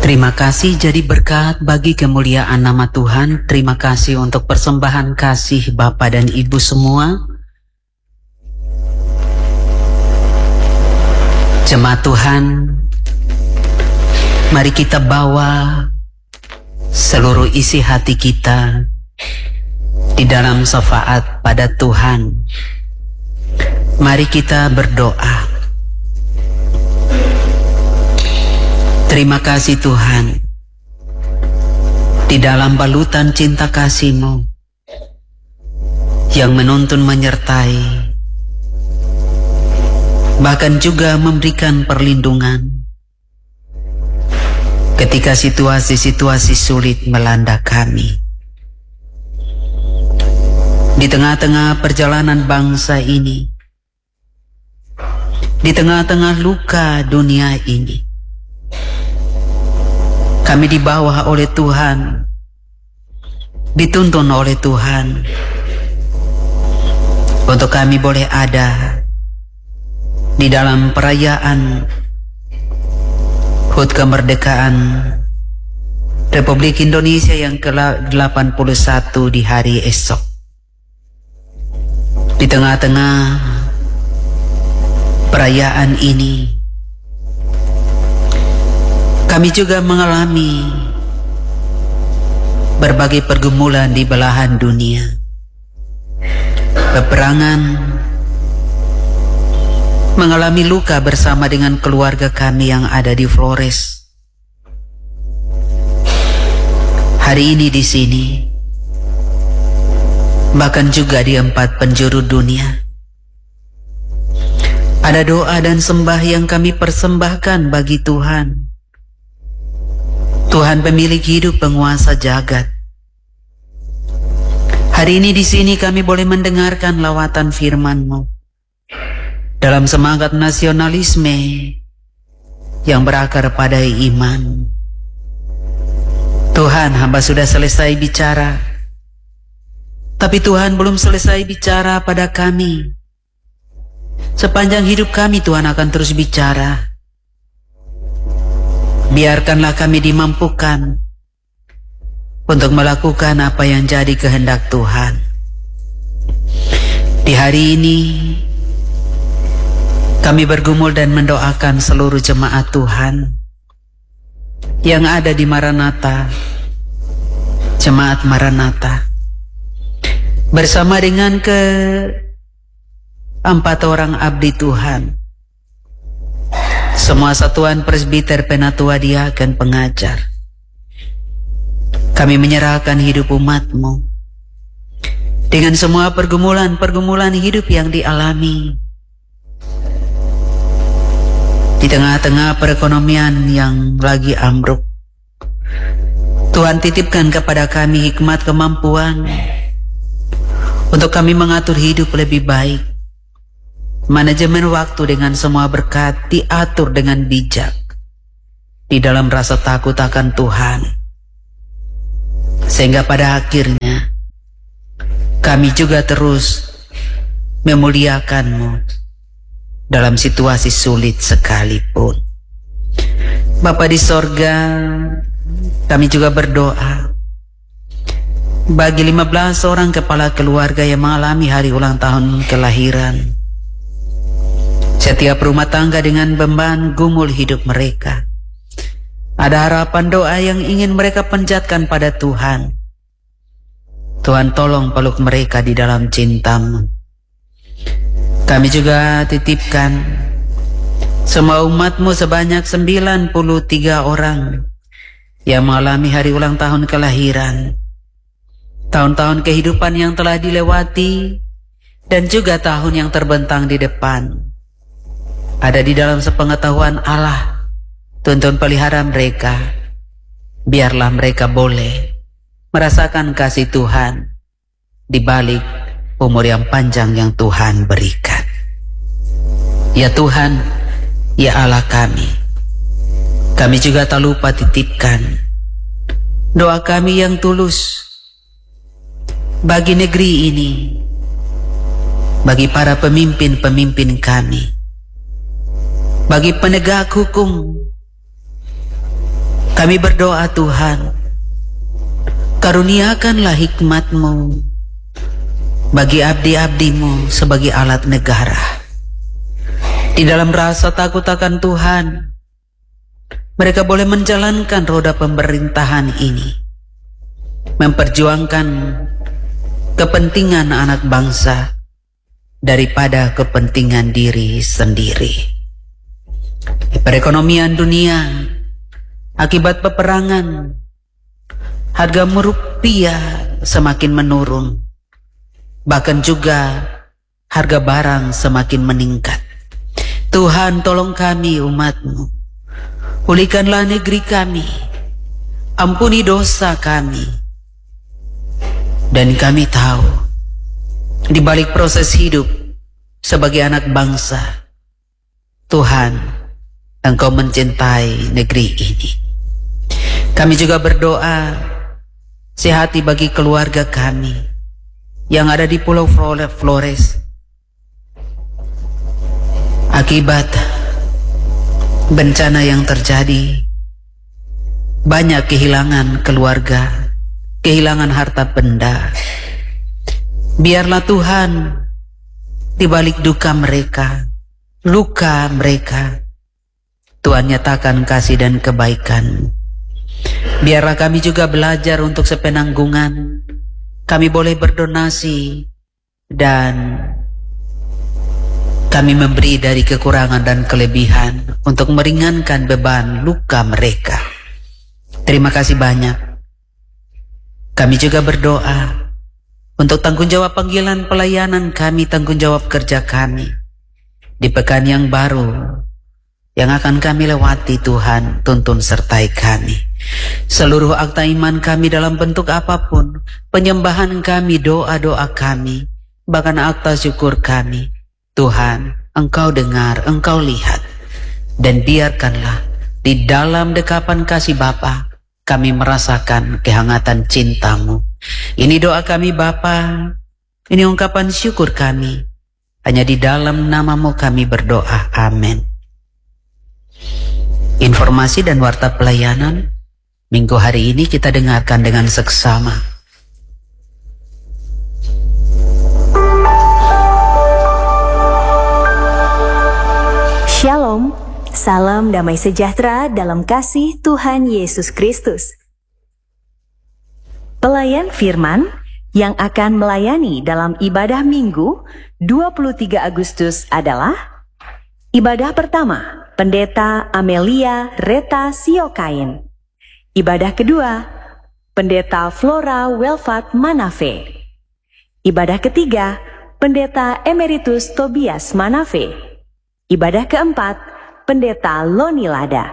Terima kasih jadi berkat bagi kemuliaan nama Tuhan. Terima kasih untuk persembahan kasih Bapa dan Ibu semua. Jemaat Tuhan, mari kita bawa seluruh isi hati kita di dalam syafaat pada Tuhan. Mari kita berdoa. Terima kasih Tuhan, di dalam balutan cinta kasih-Mu yang menuntun menyertai, bahkan juga memberikan perlindungan ketika situasi-situasi sulit melanda kami. Di tengah-tengah perjalanan bangsa ini, di tengah-tengah luka dunia ini, kami dibawa oleh Tuhan, dituntun oleh Tuhan, untuk kami boleh ada di dalam perayaan HUT kemerdekaan Republik Indonesia yang ke-81 di hari esok. Di tengah-tengah perayaan ini, kami juga mengalami berbagai pergumulan di belahan dunia. Peperangan, mengalami luka bersama dengan keluarga kami yang ada di Flores. Hari ini di sini, bahkan juga di 4 penjuru dunia, ada doa dan sembah yang kami persembahkan bagi Tuhan. Tuhan pemilik hidup, penguasa jagat. Hari ini di sini kami boleh mendengarkan lawatan firman-Mu dalam semangat nasionalisme yang berakar pada iman. Tuhan, hamba sudah selesai bicara, tapi Tuhan belum selesai bicara pada kami. Sepanjang hidup kami Tuhan akan terus bicara. Biarkanlah kami dimampukan untuk melakukan apa yang jadi kehendak Tuhan. Di hari ini, kami bergumul dan mendoakan seluruh jemaat Tuhan yang ada di Maranatha, jemaat Maranatha, bersama dengan ke-4 orang abdi Tuhan, semua satuan presbiter, penatua, diaken, pengajar. Kami menyerahkan hidup umat-Mu dengan semua pergumulan-pergumulan hidup yang dialami. Di tengah-tengah perekonomian yang lagi ambruk, Tuhan titipkan kepada kami hikmat kemampuan untuk kami mengatur hidup lebih baik. Manajemen waktu dengan semua berkat diatur dengan bijak di dalam rasa takut akan Tuhan, sehingga pada akhirnya kami juga terus memuliakan-Mu dalam situasi sulit sekalipun. Bapa di sorga, kami juga berdoa bagi 15 orang kepala keluarga yang mengalami hari ulang tahun kelahiran. Setiap rumah tangga dengan beban gumul hidup mereka, ada harapan doa yang ingin mereka panjatkan pada Tuhan. Tuhan, tolong peluk mereka di dalam cinta-Mu. Kami juga titipkan semua umat-Mu sebanyak 93 orang yang mengalami hari ulang tahun kelahiran, tahun-tahun kehidupan yang telah dilewati, dan juga tahun yang terbentang di depan. Ada di dalam sepengetahuan Allah, tuntun pelihara mereka. Biarlah mereka boleh merasakan kasih Tuhan di balik umur yang panjang yang Tuhan berikan. Ya Tuhan, ya Allah kami juga tak lupa titipkan doa kami yang tulus bagi negeri ini, bagi para pemimpin-pemimpin kami, bagi penegak hukum, Kami berdoa Tuhan, karuniakanlah hikmat-Mu bagi abdi-abdi-Mu sebagai alat negara. Di dalam rasa takut akan Tuhan, mereka boleh menjalankan roda pemerintahan ini, memperjuangkan kepentingan anak bangsa daripada kepentingan diri sendiri. Perekonomian dunia akibat peperangan, harga rupiah semakin menurun, bahkan juga harga barang semakin meningkat. Tuhan, tolong kami umat-Mu, pulihkanlah negeri kami, ampuni dosa kami. Dan kami tahu, di balik proses hidup sebagai anak bangsa, Tuhan, Engkau mencintai negeri ini. Kami juga berdoa, sehati bagi keluarga kami yang ada di Pulau Flores. Akibat bencana yang terjadi, banyak kehilangan keluarga, kehilangan harta benda. Biarlah Tuhan, di balik duka mereka, luka mereka, Tuhan nyatakan kasih dan kebaikan. Biarlah kami juga belajar untuk sepenanggungan. Kami boleh berdonasi dan kami memberi dari kekurangan dan kelebihan untuk meringankan beban luka mereka. Terima kasih banyak. Kami juga berdoa untuk tanggung jawab panggilan pelayanan kami, tanggung jawab kerja kami di pekan yang baru yang akan kami lewati. Tuhan, tuntun sertai kami. Seluruh akta iman kami dalam bentuk apapun, penyembahan kami, doa-doa kami, bahkan akta syukur kami, Tuhan, Engkau dengar, Engkau lihat, dan biarkanlah di dalam dekapan kasih Bapa kami merasakan kehangatan cinta-Mu. Ini doa kami Bapa, ini ungkapan syukur kami, hanya di dalam nama-Mu kami berdoa, amin. Informasi dan warta pelayanan minggu hari ini kita dengarkan dengan seksama. Shalom, salam damai sejahtera dalam kasih Tuhan Yesus Kristus. Pelayan firman yang akan melayani dalam ibadah Minggu 23 Agustus adalah ibadah pertama, Pendeta Amelia Reta Siokain. Ibadah kedua, Pendeta Flora Welfat Manafe. Ibadah ketiga, Pendeta Emeritus Tobias Manafe. Ibadah keempat, Pendeta Loni Lada.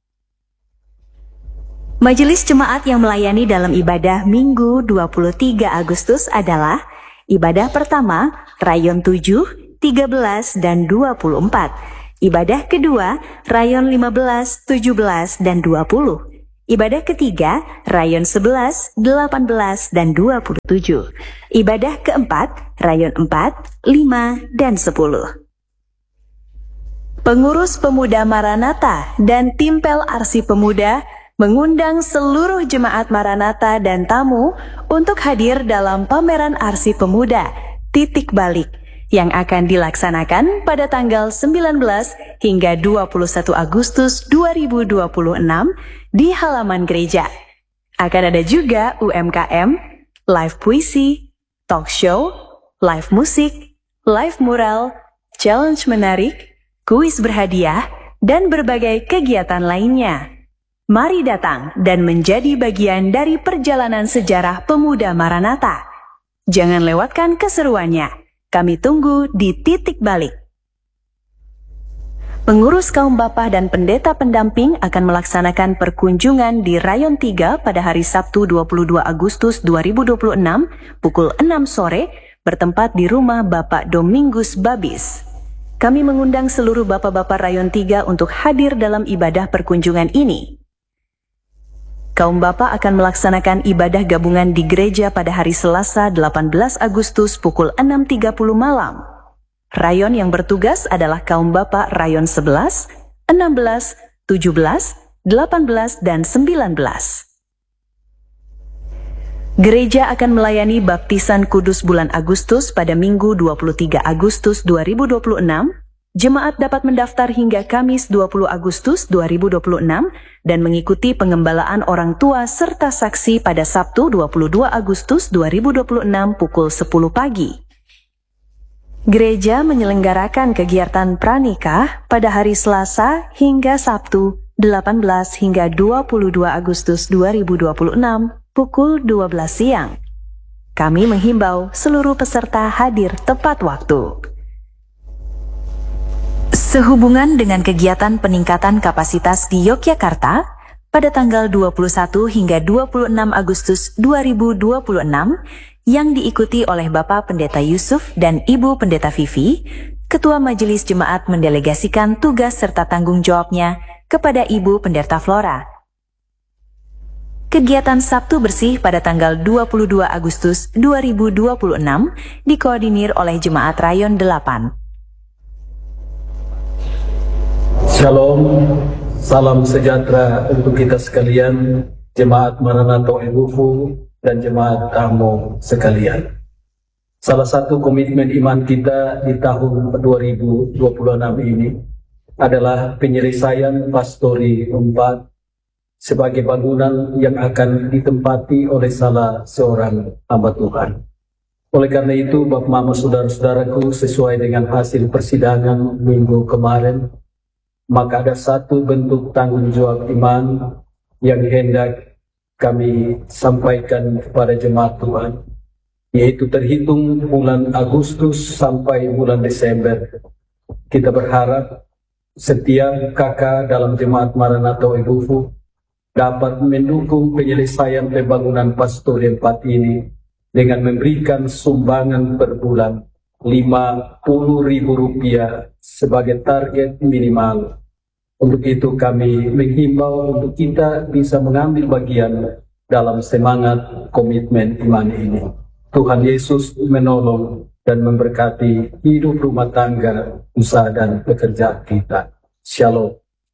Majelis jemaat yang melayani dalam ibadah Minggu 23 Agustus adalah ibadah pertama, Rayon 7, 13, dan 24. Ibadah kedua, Rayon 15, 17, dan 20. Ibadah ketiga, Rayon 11, 18, dan 27. Ibadah keempat, Rayon 4, 5, dan 10. Pengurus Pemuda Maranatha dan tim PEL-Arsip Pemuda mengundang seluruh jemaat Maranatha dan tamu untuk hadir dalam pameran Arsip Pemuda Titik Balik yang akan dilaksanakan pada tanggal 19 hingga 21 Agustus 2026 di halaman gereja. Akan ada juga UMKM, live puisi, talk show, live musik, live mural, challenge menarik, kuis berhadiah, dan berbagai kegiatan lainnya. Mari datang dan menjadi bagian dari perjalanan sejarah Pemuda Maranatha. Jangan lewatkan keseruannya. Kami tunggu di Titik Balik. Pengurus kaum bapa dan pendeta pendamping akan melaksanakan perkunjungan di Rayon 3 pada hari Sabtu 22 Agustus 2026 pukul 6 sore bertempat di rumah Bapak Domingus Babis. Kami mengundang seluruh bapak-bapak Rayon 3 untuk hadir dalam ibadah perkunjungan ini. Kaum bapak akan melaksanakan ibadah gabungan di gereja pada hari Selasa 18 Agustus pukul 6.30 malam. Rayon yang bertugas adalah kaum bapak Rayon 11, 16, 17, 18, dan 19. Gereja akan melayani baptisan kudus bulan Agustus pada Minggu 23 Agustus 2026. Jemaat dapat mendaftar hingga Kamis 20 Agustus 2026 dan mengikuti pengembalaan orang tua serta saksi pada Sabtu 22 Agustus 2026 pukul 10 pagi. Gereja menyelenggarakan kegiatan pranikah pada hari Selasa hingga Sabtu 18 hingga 22 Agustus 2026 pukul 12 siang. Kami menghimbau seluruh peserta hadir tepat waktu. Sehubungan dengan kegiatan peningkatan kapasitas di Yogyakarta, pada tanggal 21 hingga 26 Agustus 2026, yang diikuti oleh Bapak Pendeta Yusuf dan Ibu Pendeta Vivi, Ketua Majelis Jemaat mendelegasikan tugas serta tanggung jawabnya kepada Ibu Pendeta Flora. Kegiatan Sabtu Bersih pada tanggal 22 Agustus 2026 dikoordinir oleh Jemaat Rayon 8. Shalom, salam sejahtera untuk kita sekalian, Jemaat Maranatha Ebufu dan Jemaat tamu sekalian. Salah satu komitmen iman kita di tahun 2026 ini adalah penyelesaian Pastori 4 sebagai bangunan yang akan ditempati oleh salah seorang hamba Tuhan. Oleh karena itu, Bapak Mama, saudara-saudaraku, sesuai dengan hasil persidangan minggu kemarin, maka ada satu bentuk tanggung jawab iman yang hendak kami sampaikan kepada jemaat Tuhan, yaitu terhitung bulan Agustus sampai bulan Desember. Kita berharap setiap kakak dalam Jemaat Maranatha Ebufu dapat mendukung penyelesaian pembangunan Pastori 4 ini dengan memberikan sumbangan per bulan Rp50.000 sebagai target minimal. Untuk itu kami menghimbau untuk kita bisa mengambil bagian dalam semangat komitmen iman ini. Tuhan Yesus menolong dan memberkati hidup rumah tangga, usaha dan pekerjaan kita. Shalom.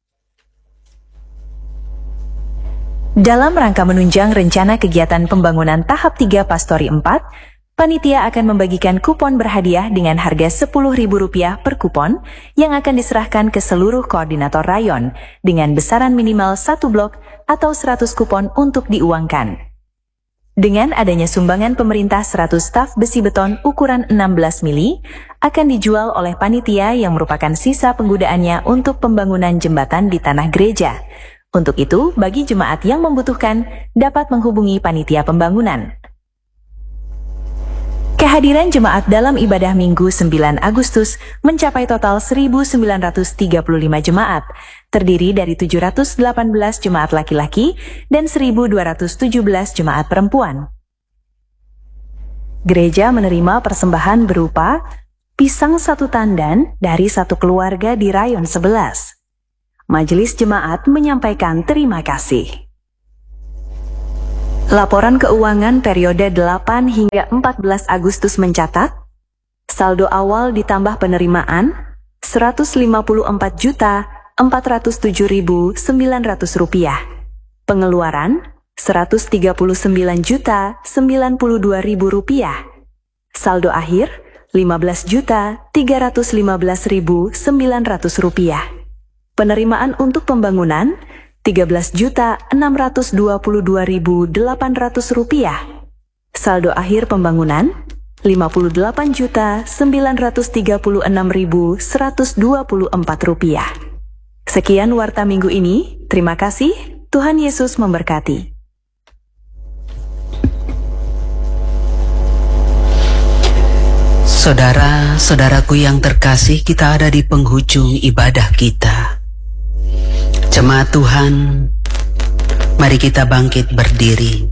Dalam rangka menunjang rencana kegiatan pembangunan tahap 3 Pastori 4, panitia akan membagikan kupon berhadiah dengan harga Rp10.000 per kupon yang akan diserahkan ke seluruh koordinator rayon dengan besaran minimal 1 blok atau 100 kupon untuk diuangkan. Dengan adanya sumbangan pemerintah 100 staf besi beton ukuran 16 mili akan dijual oleh panitia yang merupakan sisa penggunaannya untuk pembangunan jembatan di tanah gereja. Untuk itu, bagi jemaat yang membutuhkan dapat menghubungi panitia pembangunan. Kehadiran jemaat dalam ibadah Minggu 9 Agustus mencapai total 1.935 jemaat, terdiri dari 718 jemaat laki-laki dan 1.217 jemaat perempuan. Gereja menerima persembahan berupa pisang 1 tandan dari satu keluarga di rayon 11. Majelis Jemaat menyampaikan terima kasih. Laporan keuangan periode 8 hingga 14 Agustus mencatat, saldo awal ditambah penerimaan Rp154.407.900, pengeluaran Rp139.092.000, saldo akhir Rp15.315.900. Penerimaan untuk pembangunan Rp13.622.800. Saldo akhir pembangunan Rp58.936.124. Sekian warta minggu ini. Terima kasih. Tuhan Yesus memberkati. Saudara-saudaraku yang terkasih, kita ada di penghujung ibadah kita. Jemaat Tuhan, mari kita bangkit berdiri.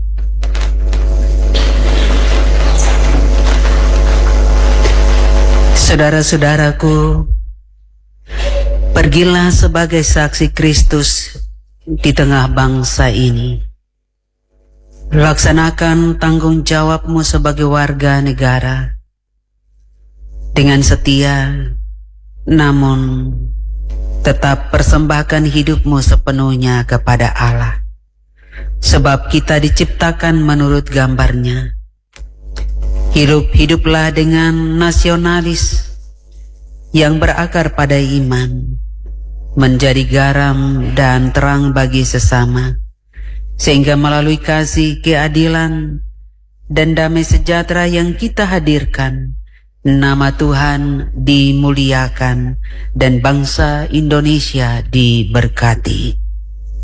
Saudara-saudaraku, pergilah sebagai saksi Kristus di tengah bangsa ini. Laksanakan tanggung jawabmu sebagai warga negara dengan setia, namun tetap persembahkan hidupmu sepenuhnya kepada Allah. Sebab kita diciptakan menurut gambarnya. Hiduplah dengan nasionalis yang berakar pada iman, menjadi garam dan terang bagi sesama, sehingga melalui kasih, keadilan, dan damai sejahtera yang kita hadirkan, nama Tuhan dimuliakan dan bangsa Indonesia diberkati.